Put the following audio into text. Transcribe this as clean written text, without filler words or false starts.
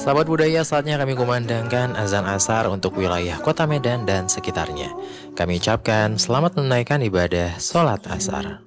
Sahabat budaya, saatnya kami kumandangkan azan asar untuk wilayah Kota Medan dan sekitarnya. Kami ucapkan selamat menunaikan ibadah sholat asar.